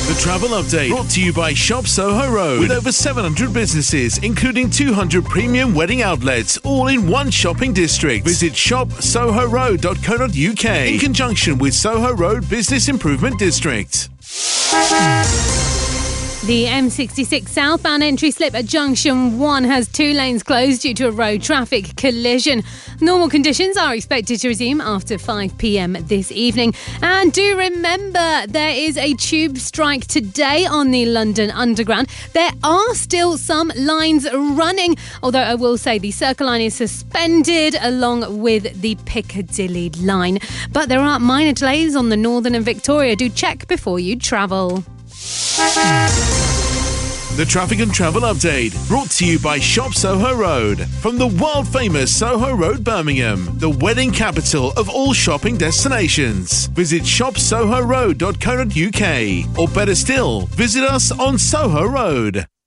The travel update brought to you by Shop Soho Road. With over 700 businesses, including 200 premium wedding outlets, all in one shopping district. Visit shopsohoroad.co.uk in conjunction with Soho Road Business Improvement District. The M66 southbound entry slip at Junction 1 has 2 lanes closed due to a road traffic collision. Normal conditions are expected to resume after 5 p.m. this evening. And do remember, there is a tube strike today on the London Underground. There are still some lines running, although I will say the Circle line is suspended along with the Piccadilly line. But there are minor delays on the Northern and Victoria. Do check before you travel. The traffic and travel update brought to you by Shop Soho Road. From the world famous Soho Road, Birmingham, the wedding capital of all shopping destinations. Visit shopsohoroad.co.uk, or better still, visit us on Soho Road.